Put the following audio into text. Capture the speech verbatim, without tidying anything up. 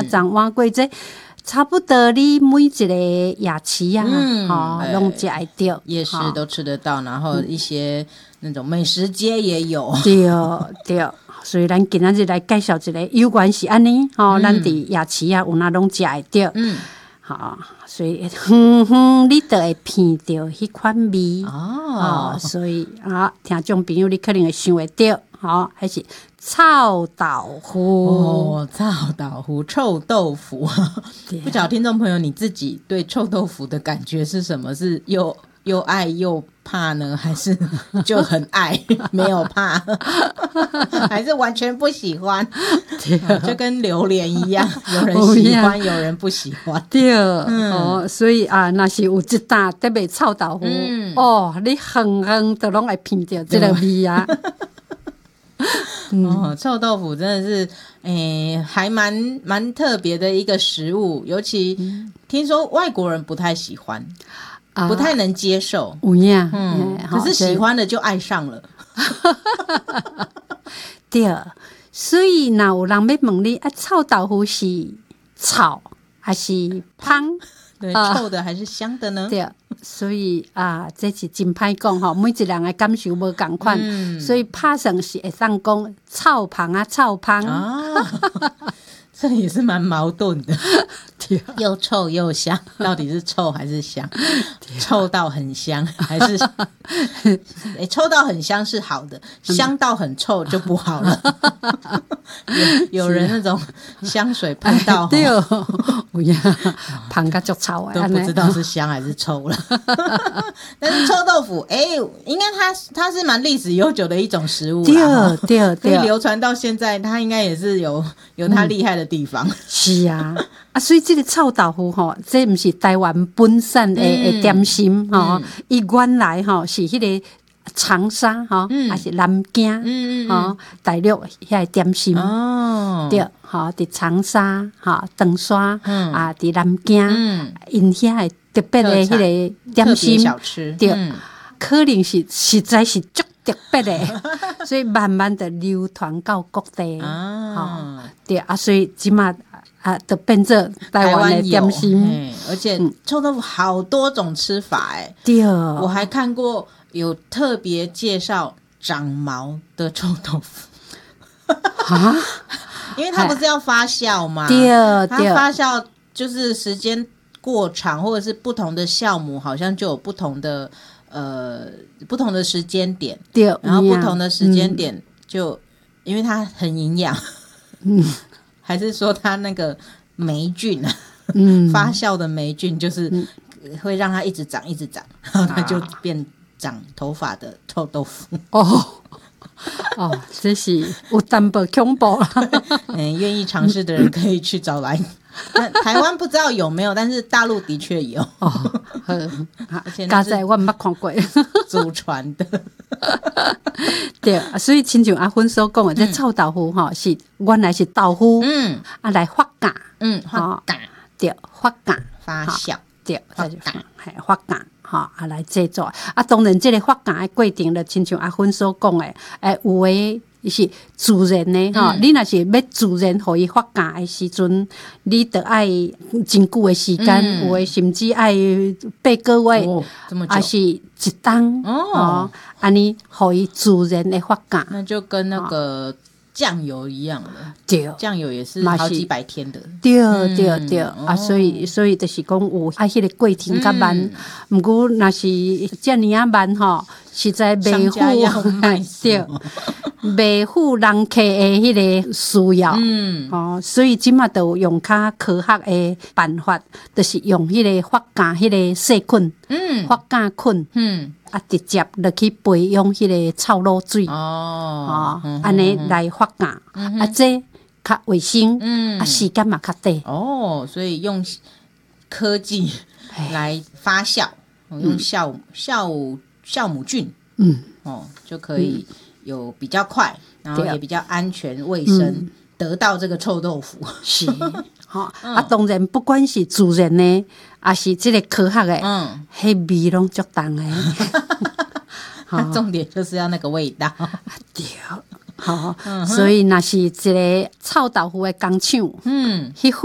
粽碗粿这。差不多，你每一个夜市啊， 嗯， 哦，拢吃得到， 夜市都吃得到，然后一些那种美食街也有。 对对，所以咱今仔日来介绍一个，有关是安尼，吼，咱伫夜市啊，有哪拢吃得到，嗯，好，所以远远你都会闻到迄款味哦，所以啊，听众朋友你可能会想会到，好，还是。臭豆腐哦，臭豆腐、臭豆腐，不晓得听众朋友你自己对臭豆腐的感觉是什么？是又又爱又怕呢，还是就很爱没有怕，还是完全不喜欢？就跟榴莲一样，有人喜欢，有人不喜欢。 对，嗯、哦，所以啊，那是有一搭特别臭豆腐，嗯、哦，你远远都拢会闻到这个味啊。 嗯、哦，臭豆腐真的是，诶，还蛮蛮特别的一个食物，尤其、嗯、听说外国人不太喜欢，啊、不太能接受。 有影， 嗯，可是喜欢的就爱上了。 对，所以若有人要问你，啊，臭豆腐是臭还是香？ 对，臭的还是香的呢？ 对，所以啊，这是真歹讲吼，每一人的感受无同款，嗯、所以拍算是会当讲臭香啊，臭香啊， 这也是蛮矛盾的，又臭又香，到底是臭还是香？臭到很香，还是欸、臭到很香是好的，香到很臭就不好了。有, 有人那种香水喷到、 哎、对哦，有呀，喷到足臭都不知道是香还是臭了。但是臭豆腐，哎、欸，应该它它是蛮历史悠久的一种食物啦， 对对对， 可以流传到现在，它应该也是有有它厉害的地方。嗯、 是啊，啊，所以这个臭豆腐吼，这不是台湾本省的的点心吼，伊、嗯、原来吼是迄、那个。长沙吼，嗯、还是南京，嗯嗯吼，大陆遐点心，哦、对，吼，伫长沙，吼，长沙，嗯、啊，伫南京，因遐的特别的迄个點心小吃， 對，嗯、可能是實在是足特別的，所以慢慢的流傳到各地，啊，哦、對啊，所以即馬啊，就變做台灣的點心， 而且臭豆腐好多種吃法，哎， 對， 我還看過。有特別介紹長毛的臭豆腐啊，因為它不是要發酵嗎？ 對， 它發酵就是時間過長，或者是不同的酵母，好像就有不同的呃不同的時間點。對，然後不同的時間點就、嗯、因為它很營養，嗯，還是說它那個霉菌啊，嗯，發酵的霉菌就是會讓它一直長一直長，然後它就變。長頭髮的臭豆腐哦哦，這是有淡薄恐怖啦。 嗯，願意嘗試的人可以去找來。台灣不知道有沒有，但是大陸的確有。哦，而且加在我沒看過， 祖傳的。 對，所以親像阿芬所講的，這、嗯、臭豆腐哈是原來是豆腐，嗯，啊來發酵， 嗯，發酵， 對，發酵發酵， 對，發酵，係發酵。吼、哦、啊來製作啊，當然這個發酵的過程就親像阿芬所講的，誒有誒是自然的吼、嗯，你若是要自然互伊發酵的時陣，你得愛真久的時間，嗯、有誒甚至愛八個月， 哦、 還是一冬哦，安尼互伊自然的發酵， 那就跟那個。醬油一樣的， 對， 醬油也是好幾百天的， 對對對、嗯、啊，所以所以就是講有啊，迄個過程較慢，毋過若是遮爾啊慢吼，實在袂符對，袂符人客的迄個需要，嗯，哦，所以即馬就用較科學的辦法，就是用迄個發酵迄個細菌，嗯，發酵菌，嗯。啊，直接落去培養迄個臭滷水哦，哦，安尼來發酵，嗯、啊，這較衛生，嗯，啊，時間嘛較短哦，所以用科技來發酵，嗯、用酵酵酵母菌，嗯，哦，就可以有比較快，然後也比較安全衛生，嗯、得到這個臭豆腐是。好、嗯、啊，當然不管是自然的，還是這個科學的，嗯，迄味攏足重的。 重點就是要那個味道。 對，好，嗯、所以若是一個臭豆腐的工廠，嗯，迄